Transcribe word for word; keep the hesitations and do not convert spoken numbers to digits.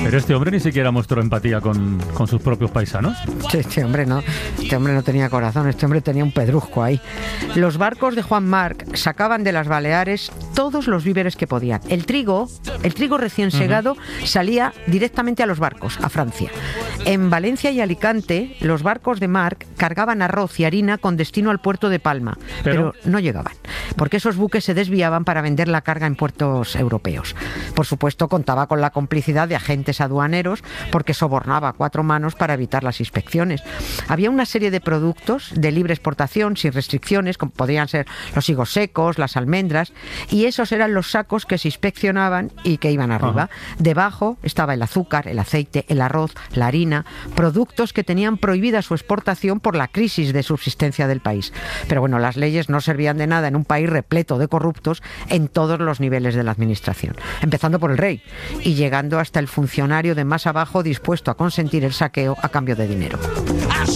Pero este hombre ni siquiera mostró empatía con, con sus propios paisanos. Sí, este hombre no, este hombre no tenía corazón, este hombre tenía un pedrusco ahí. Los barcos de Juan Marc sacaban de las Baleares todos los víveres que podían. El trigo, el trigo recién segado uh-huh. salía directamente a los barcos, a Francia. En Valencia y Alicante, los barcos de Marc cargaban arroz y harina con destino al puerto de Palma, pero, pero no llegaban, porque esos buques se desviaban para vender la carga en puertos europeos. Por supuesto, contaba con la complicidad de agentes aduaneros, porque sobornaba a cuatro manos para evitar las inspecciones. Había una serie de productos de libre exportación, sin restricciones, como podrían ser los higos secos, las almendras, y esos eran los sacos que se inspeccionaban y que iban arriba. Ajá. Debajo estaba el azúcar, el aceite, el arroz, la harina, productos que tenían prohibida su exportación por la crisis de subsistencia del país. Pero bueno, las leyes no servían de nada en un país repleto de corruptos en todos los niveles de la administración, empezando por el rey y llegando hasta el funcionario de más abajo dispuesto a consentir el saqueo a cambio de dinero.